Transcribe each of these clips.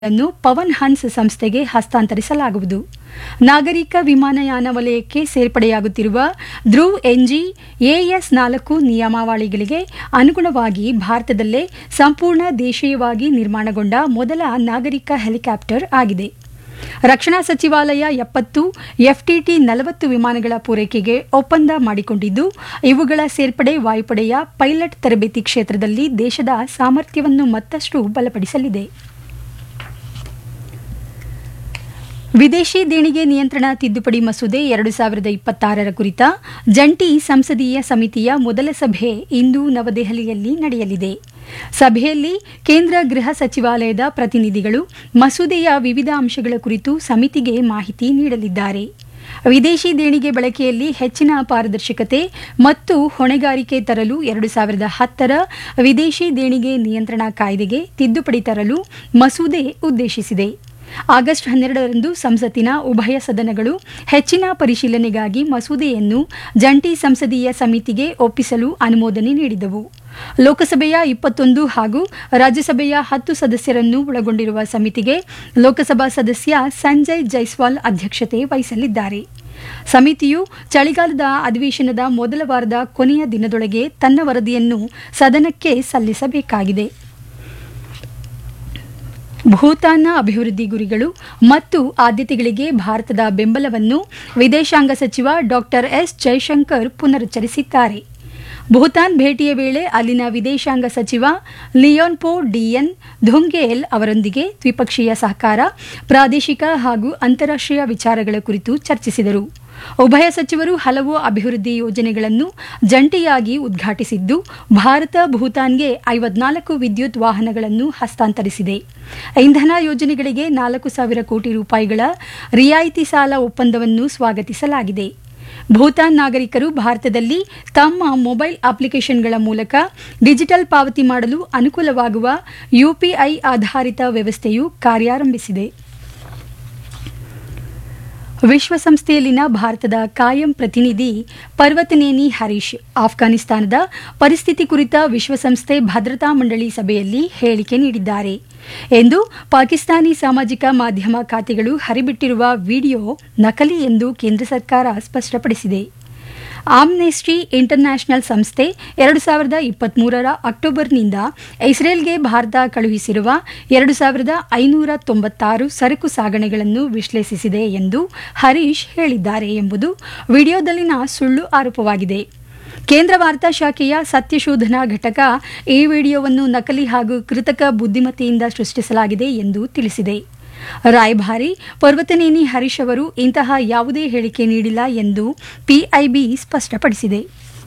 ಅನ್ನು ಪವನ್ ಹನ್ಸ್ ಸಂಸ್ಥೆಗೆ ಹಸ್ತಾಂತರಿಸಲಾಗುವುದು. ನಾಗರಿಕ ವಿಮಾನಯಾನ ವಲಯಕ್ಕೆ ಸೇರ್ಪಡೆಯಾಗುತ್ತಿರುವ ಧ್ರುವ್ NG AS4 ನಿಯಮಾವಳಿಗಳಿಗೆ ಅನುಗುಣವಾಗಿ ಭಾರತದಲ್ಲೇ ಸಂಪೂರ್ಣ ದೇಶೀಯವಾಗಿ ನಿರ್ಮಾಣಗೊಂಡ ಮೊದಲ ನಾಗರಿಕ ಹೆಲಿಕಾಪ್ಟರ್ ಆಗಿದೆ. ರಕ್ಷಣಾ ಸಚಿವಾಲಯ 70 FTT-40 ವಿಮಾನಗಳ ಪೂರೈಕೆಗೆ ಒಪ್ಪಂದ ಮಾಡಿಕೊಂಡಿದ್ದು, ಇವುಗಳ ಸೇರ್ಪಡೆ ವಾಯುಪಡೆಯ ಪೈಲಟ್ ತರಬೇತಿ ಕ್ಷೇತ್ರದಲ್ಲಿ ದೇಶದ ಸಾಮರ್ಥ್ಯವನ್ನು ಮತ್ತಷ್ಟು ಬಲಪಡಿಸಲಿದೆ. ವಿದೇಶಿ ದೇಣಿಗೆ ನಿಯಂತ್ರಣ ತಿದ್ದುಪಡಿ ಮಸೂದೆ 2026 ಕುರಿತ ಜಂಟಿ ಸಂಸದೀಯ ಸಮಿತಿಯ ಮೊದಲ ಸಭೆ ಇಂದು ನವದೆಹಲಿಯಲ್ಲಿ ನಡೆಯಲಿದೆ. ಸಭೆಯಲ್ಲಿ ಕೇಂದ್ರ ಗೃಹ ಸಚಿವಾಲಯದ ಪ್ರತಿನಿಧಿಗಳು ಮಸೂದೆಯ ವಿವಿಧ ಅಂಶಗಳ ಕುರಿತು ಸಮಿತಿಗೆ ಮಾಹಿತಿ ನೀಡಲಿದ್ದಾರೆ. ವಿದೇಶಿ ದೇಣಿಗೆ ಬಳಕೆಯಲ್ಲಿ ಹೆಚ್ಚಿನ ಪಾರದರ್ಶಕತೆ ಮತ್ತು ಹೊಣೆಗಾರಿಕೆ ತರಲು 2010ರ ವಿದೇಶಿ ದೇಣಿಗೆ ನಿಯಂತ್ರಣ ಕಾಯ್ದೆಗೆ ತಿದ್ದುಪಡಿ ತರಲು ಮಸೂದೆ ಉದ್ದೇಶಿಸಿದೆ. ಆಗಸ್ಟ್ 12ರಂದು ಸಂಸತ್ತಿನ ಉಭಯ ಸದನಗಳು ಹೆಚ್ಚಿನ ಪರಿಶೀಲನೆಗಾಗಿ ಮಸೂದೆಯನ್ನು ಜಂಟಿ ಸಂಸದೀಯ ಸಮಿತಿಗೆ ಒಪ್ಪಿಸಲು ಅನುಮೋದನೆ ನೀಡಿದವು. ಲೋಕಸಭೆಯ 21 ಹಾಗೂ ರಾಜ್ಯಸಭೆಯ 10 ಸದಸ್ಯರನ್ನು ಒಳಗೊಂಡಿರುವ ಸಮಿತಿಗೆ ಲೋಕಸಭಾ ಸದಸ್ಯ ಸಂಜಯ್ ಜೈಸ್ವಾಲ್ ಅಧ್ಯಕ್ಷತೆ ವಹಿಸಲಿದ್ದಾರೆ. ಸಮಿತಿಯು ಚಳಿಗಾಲದ ಅಧಿವೇಶನದ ಮೊದಲ ವಾರದ ಕೊನೆಯ ದಿನದೊಳಗೆ ತನ್ನ ವರದಿಯನ್ನು ಸದನಕ್ಕೆ ಸಲ್ಲಿಸಬೇಕಾಗಿದೆ. ಭೂತಾನ್ನ ಅಭಿವೃದ್ಧಿ ಗುರಿಗಳು ಮತ್ತು ಆದ್ಯತೆಗಳಿಗೆ ಭಾರತದ ಬೆಂಬಲವನ್ನು ವಿದೇಶಾಂಗ ಸಚಿವ ಡಾ ಎಸ್ ಜೈಶಂಕರ್ ಪುನರುಚ್ಚರಿಸಿದ್ದಾರೆ. ಭೂತಾನ್ ಭೇಟಿಯ ವೇಳೆ ಅಲ್ಲಿನ ವಿದೇಶಾಂಗ ಸಚಿವ ಲಿಯೋನ್ಪೋ ಡಿಎನ್ ಧುಂಗೇಲ್ ಅವರೊಂದಿಗೆ ದ್ವಿಪಕ್ಷೀಯ ಸಹಕಾರ, ಪ್ರಾದೇಶಿಕ ಹಾಗೂ ಅಂತಾರಾಷ್ಟ್ರೀಯ ವಿಚಾರಗಳ ಕುರಿತು ಚರ್ಚಿಸಿದರು. ಉಭಯ ಸಚಿವರು ಹಲವು ಅಭಿವೃದ್ಧಿ ಯೋಜನೆಗಳನ್ನು ಜಂಟಿಯಾಗಿ ಉದ್ಘಾಟಿಸಿದ್ದು, ಭಾರತ ಭೂತಾನ್ಗೆ 54 ವಿದ್ಯುತ್ ವಾಹನಗಳನ್ನು ಹಸ್ತಾಂತರಿಸಿದೆ. ಇಂಧನ ಯೋಜನೆಗಳಿಗೆ 4,000 ಕೋಟಿ ರೂಪಾಯಿಗಳ ರಿಯಾಯಿತಿ ಸಾಲ ಒಪ್ಪಂದವನ್ನು ಸ್ವಾಗತಿಸಲಾಗಿದೆ. ಭೂತಾನ್ ನಾಗರಿಕರು ಭಾರತದಲ್ಲಿ ತಮ್ಮ ಮೊಬೈಲ್ ಅಪ್ಲಿಕೇಶನ್ಗಳ ಮೂಲಕ ಡಿಜಿಟಲ್ ಪಾವತಿ ಮಾಡಲು ಅನುಕೂಲವಾಗುವ UPI ಆಧಾರಿತ ವ್ಯವಸ್ಥೆಯು ಕಾರ್ಯಾರಂಭಿಸಿದೆ. ವಿಶ್ವಸಂಸ್ಥೆಯಲ್ಲಿನ ಭಾರತದ ಕಾಯಂ ಪ್ರತಿನಿಧಿ ಪರ್ವತನೇನಿ ಹರೀಶ್ ಆಫ್ಘಾನಿಸ್ತಾನದ ಪರಿಸ್ಥಿತಿ ಕುರಿತ ವಿಶ್ವಸಂಸ್ಥೆ ಭದ್ರತಾ ಮಂಡಳಿ ಸಭೆಯಲ್ಲಿ ಹೇಳಿಕೆ ನೀಡಿದ್ದಾರೆ ಎಂದು ಪಾಕಿಸ್ತಾನಿ ಸಾಮಾಜಿಕ ಮಾಧ್ಯಮ ಖಾತೆಗಳು ಹರಿಬಿಟ್ಟಿರುವ ವಿಡಿಯೋ ನಕಲಿ ಎಂದು ಕೇಂದ್ರ ಸರ್ಕಾರ ಸ್ಪಷ್ಟಪಡಿಸಿದೆ. ಆಮ್ನೆಸ್ಟಿ ಇಂಟರ್ನ್ಯಾಷನಲ್ ಸಂಸ್ಥೆ 2023ರ ಅಕ್ಟೋಬರ್ನಿಂದ ಇಸ್ರೇಲ್ಗೆ ಭಾರತ ಕಳುಹಿಸಿರುವ 2,596 ಸರಕು ಸಾಗಣೆಗಳನ್ನು ವಿಶ್ಲೇಷಿಸಿದೆ ಎಂದು ಹರೀಶ್ ಹೇಳಿದ್ದಾರೆ ಎಂಬುದು ವಿಡಿಯೋದಲ್ಲಿನ ಸುಳ್ಳು ಆರೋಪವಾಗಿದೆ. ಕೇಂದ್ರ ವಾರ್ತಾ ಶಾಖೆಯ ಸತ್ಯಶೋಧನಾ ಘಟಕ ಈ ವಿಡಿಯೋವನ್ನು ನಕಲಿ ಹಾಗೂ ಕೃತಕ ಬುದ್ಧಿಮತ್ತೆಯಿಂದ ಸೃಷ್ಟಿಸಲಾಗಿದೆ ಎಂದು ತಿಳಿಸಿದೆ. ರಾಯಭಾರಿ ಪರ್ವತನೇನಿ ಹರೀಶ್ ಅವರು ಇಂತಹ ಯಾವುದೇ ಹೇಳಿಕೆ ನೀಡಿಲ್ಲ ಎಂದು PIB ಸ್ಪಷ್ಟಪಡಿಸಿದೆ.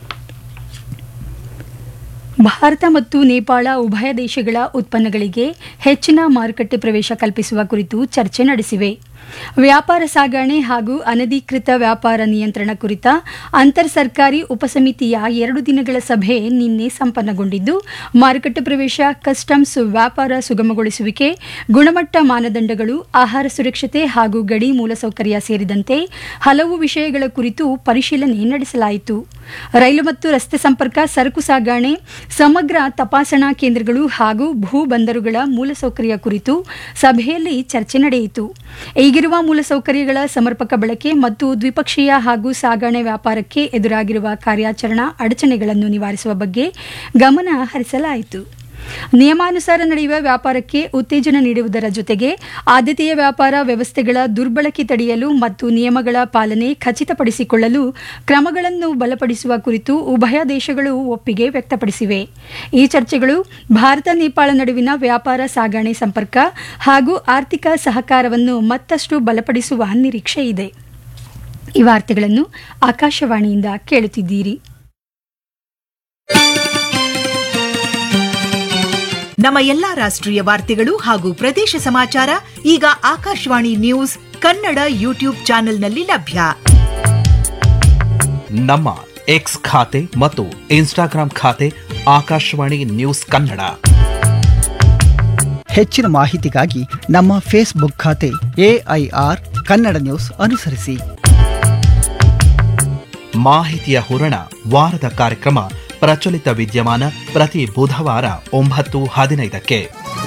ಭಾರತ ಮತ್ತು ನೇಪಾಳ ಉಭಯ ದೇಶಗಳ ಉತ್ಪನ್ನಗಳಿಗೆ ಹೆಚ್ಚಿನ ಮಾರುಕಟ್ಟೆ ಪ್ರವೇಶ ಕಲ್ಪಿಸುವ ಕುರಿತು ಚರ್ಚೆ ನಡೆಸಿವೆ. ವ್ಯಾಪಾರ ಸಾಗಣೆ ಹಾಗೂ ಅನಧಿಕೃತ ವ್ಯಾಪಾರ ನಿಯಂತ್ರಣ ಕುರಿತ ಅಂತರ್ ಸರ್ಕಾರಿ ಉಪಸಮಿತಿಯ 2 ದಿನಗಳ ಸಭೆ ನಿನ್ನೆ ಸಂಪನ್ನಗೊಂಡಿದ್ದು, ಮಾರುಕಟ್ಟೆ ಪ್ರವೇಶ, ಕಸ್ಟಮ್ಸ್, ವ್ಯಾಪಾರ ಸುಗಮಗೊಳಿಸುವಿಕೆ, ಗುಣಮಟ್ಟ ಮಾನದಂಡಗಳು, ಆಹಾರ ಸುರಕ್ಷತೆ ಹಾಗೂ ಗಡಿ ಮೂಲಸೌಕರ್ಯ ಸೇರಿದಂತೆ ಹಲವು ವಿಷಯಗಳ ಕುರಿತು ಪರಿಶೀಲನೆ ನಡೆಸಲಾಯಿತು. ರೈಲು ಮತ್ತು ರಸ್ತೆ ಸಂಪರ್ಕ, ಸರಕು ಸಾಗಣೆ, ಸಮಗ್ರ ತಪಾಸಣಾ ಕೇಂದ್ರಗಳು ಹಾಗೂ ಭೂ ಬಂದರುಗಳ ಮೂಲಸೌಕರ್ಯ ಕುರಿತು ಸಭೆಯಲ್ಲಿ ಚರ್ಚೆ ನಡೆಯಿತು. ಈಗಿರುವ ಮೂಲಸೌಕರ್ಯಗಳ ಸಮರ್ಪಕ ಬಳಕೆ ಮತ್ತು ದ್ವಿಪಕ್ಷೀಯ ಹಾಗೂ ಸಾಗಣೆ ವ್ಯಾಪಾರಕ್ಕೆ ಎದುರಾಗಿರುವ ಕಾರ್ಯಾಚರಣಾ ಅಡಚಣೆಗಳನ್ನು ನಿವಾರಿಸುವ ಬಗ್ಗೆ ಗಮನ ಹರಿಸಲಾಯಿತು. ನಿಯಮಾನುಸಾರ ನಡೆಯುವ ವ್ಯಾಪಾರಕ್ಕೆ ಉತ್ತೇಜನ ನೀಡುವುದರ ಜೊತೆಗೆ ಆದ್ಯತೆಯ ವ್ಯಾಪಾರ ವ್ಯವಸ್ಥೆಗಳ ದುರ್ಬಳಕೆ ತಡೆಯಲು ಮತ್ತು ನಿಯಮಗಳ ಪಾಲನೆ ಖಚಿತಪಡಿಸಿಕೊಳ್ಳಲು ಕ್ರಮಗಳನ್ನು ಬಲಪಡಿಸುವ ಕುರಿತು ಉಭಯ ದೇಶಗಳು ಒಪ್ಪಿಗೆ ವ್ಯಕ್ತಪಡಿಸಿವೆ. ಈ ಚರ್ಚೆಗಳು ಭಾರತ ನೇಪಾಳ ನಡುವಿನ ವ್ಯಾಪಾರ, ಸಾಗಣೆ, ಸಂಪರ್ಕ ಹಾಗೂ ಆರ್ಥಿಕ ಸಹಕಾರವನ್ನು ಮತ್ತಷ್ಟು ಬಲಪಡಿಸುವ ನಿರೀಕ್ಷೆ ಇದೆ. ಈ ವಾರ್ತೆಗಳನ್ನು ಆಕಾಶವಾಣಿಯಿಂದ ಕೇಳುತ್ತಿದ್ದೀರಿ. ನಮ್ಮ ಎಲ್ಲಾ ರಾಷ್ಟ್ರೀಯ ವಾರ್ತೆಗಳು ಹಾಗೂ ಪ್ರದೇಶ ಸಮಾಚಾರ ಈಗ ಆಕಾಶವಾಣಿ ನ್ಯೂಸ್ ಕನ್ನಡ ಯೂಟ್ಯೂಬ್ ಚಾನೆಲ್ನಲ್ಲಿ ಲಭ್ಯ. ನಮ್ಮ ಎಕ್ಸ್ ಖಾತೆ ಮತ್ತು ಇನ್ಸ್ಟಾಗ್ರಾಂ ಖಾತೆ ಆಕಾಶವಾಣಿ ನ್ಯೂಸ್ ಕನ್ನಡ. ಹೆಚ್ಚಿನ ಮಾಹಿತಿಗಾಗಿ ನಮ್ಮ ಫೇಸ್ಬುಕ್ ಖಾತೆ AIR ಕನ್ನಡ ನ್ಯೂಸ್ ಅನುಸರಿಸಿ. ಮಾಹಿತಿಯ ಹೂರಣ, ವಾರದ ಕಾರ್ಯಕ್ರಮ ಪ್ರಚಲಿತ ವಿದ್ಯಮಾನ ಪ್ರತಿ ಬುಧವಾರ 9:15ಕ್ಕೆ.